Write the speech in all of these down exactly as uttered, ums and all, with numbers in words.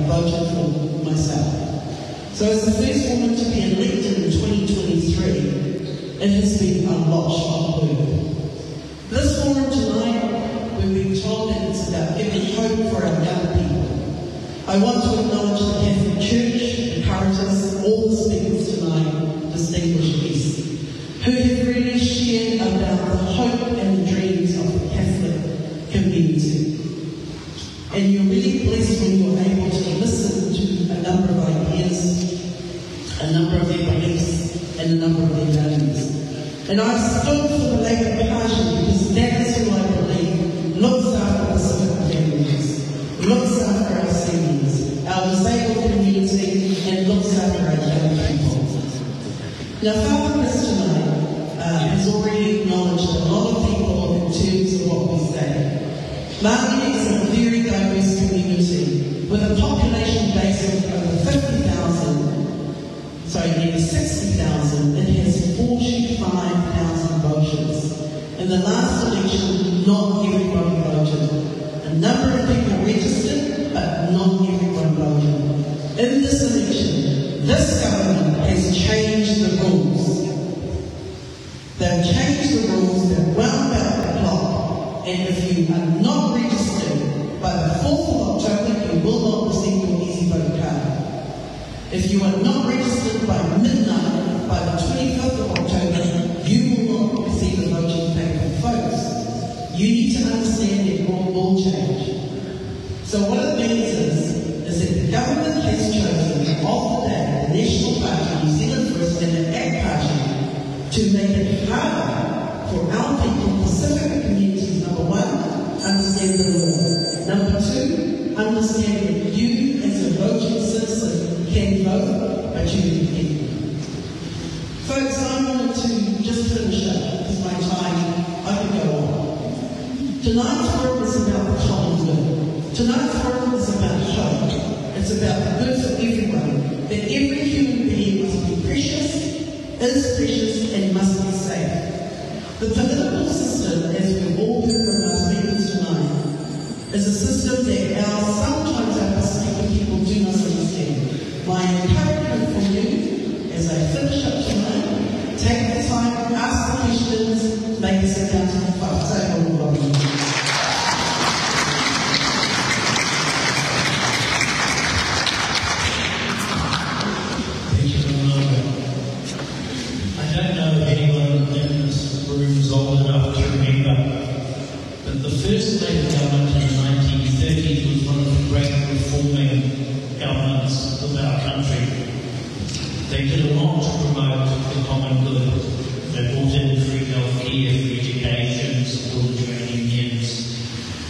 voted for myself. So as the first woman to be elected in twenty twenty-three, it has been a lot of work. This forum tonight, we've been told that it's about giving hope for our young people. I want to acknowledge the Catholic Church, the Caritas, all the speakers tonight, distinguished guests, who have really shared about the hope and the dreams of the Catholic community. And you're really blessed when you're able to listen to a number of ideas, a number of their beliefs, and a number of their values. And I stood for the Labour Party because that is who I believe looks after Pacific families, looks after our seniors, our disabled community, and looks after our young people. Now, Father Chris tonight uh, has already acknowledged a lot of people in terms of what we say. Māori is a very diverse community with a population base of over fifty thousand, sorry, nearly sixty thousand. It has forty-five thousand voters. In the last election, not everybody voted. A number of people registered, but not everyone voted. In this election, this government has changed the rules. They've changed the rules, they've wound back the clock, and if you are not registered by the fourth of October, you will not receive your Easy Vote card. If you are not registered by midnight, by the twenty-fifth of October, you will not receive a voting paper. Folks, you need to understand that law will change. So what it means is, is that the government has chosen, of the day, the National Party, New Zealand First, and the ACT Party, to make it harder for our people, Pacific communities, number one, understand the law. Number two, understand that you, as a voting citizen, can vote, but you can think. Folks, I wanted to just finish up, because my time, I could go on. Tonight's forum is about the common good. Tonight's forum is about hope. It's about the good for everyone, that every human being must be precious, is precious, and must be safe. The political system, as we've all heard from our speakers tonight, is a system that our, sometimes our Pacific people do not understand. My encouragement for you, as I finish up tonight, take the time, ask the questions, make us accountable for our own. First Labour government in the nineteen thirties was one of the great reforming governments of our country. They did a lot to promote the common good. They brought in free healthcare, free education, supported trade unions.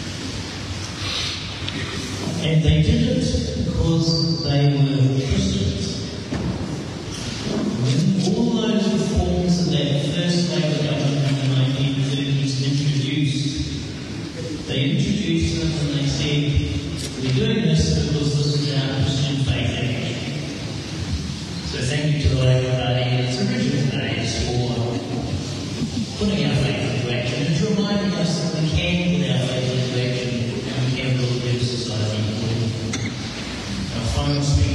And they did it because they were Christians. When all those reforms that that first Labour government in the nineteen thirties introduced, they introduced them and they said, we're doing this because this is our Christian faith in action. So thank you to the Labour Party in its original days for putting our faith into action and to reminding us that we can put our faith into action and we can build a better society. Our final speaker